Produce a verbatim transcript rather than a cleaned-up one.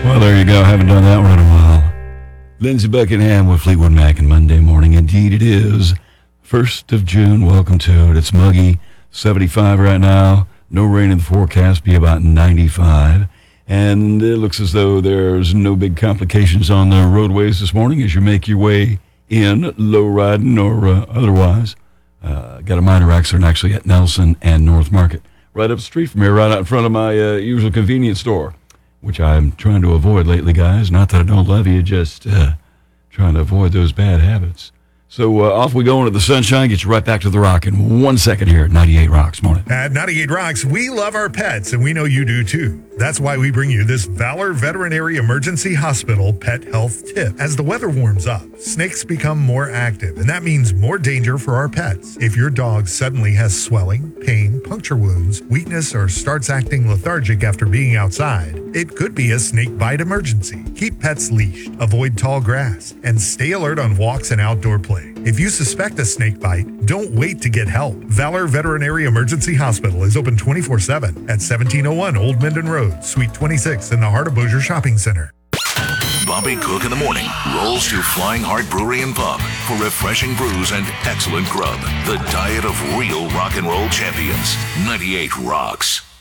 Well, there you go. Haven't done that one in a while. Lindsey Buckingham with Fleetwood Mac and Monday morning. Indeed, it is first of June. Welcome to it. It's muggy, seventy-five right now. No rain in the forecast, be about ninety-five. And it looks as though there's no big complications on the roadways this morning as you make your way in, low riding or uh, otherwise. Uh, got a minor accident actually at Nelson and North Market. Right up the street from here, right out in front of my uh, usual convenience store, which I'm trying to avoid lately, guys. Not that I don't love you, just uh, trying to avoid those bad habits. So uh, off we go into the sunshine, get you right back to the rock in one second here at ninety-eight Rocks. Morning. At ninety-eight Rocks, we love our pets, and we know you do too. That's why we bring you this Valor Veterinary Emergency Hospital Pet Health Tip. As the weather warms up, snakes become more active, and that means more danger for our pets. If your dog suddenly has swelling, pain, puncture wounds, weakness, or starts acting lethargic after being outside, it could be a snake bite emergency. Keep pets leashed, avoid tall grass, and stay alert on walks and outdoor play. If you suspect a snake bite, don't wait to get help. Valor Veterinary Emergency Hospital is open twenty-four seven at seventeen oh one Old Minden Road, Suite twenty-six in the heart of Bossier Shopping Center. Bobby Cook in the morning rolls to Flying Heart Brewery and Pub for refreshing brews and excellent grub. The diet of real rock and roll champions. ninety-eight Rocks.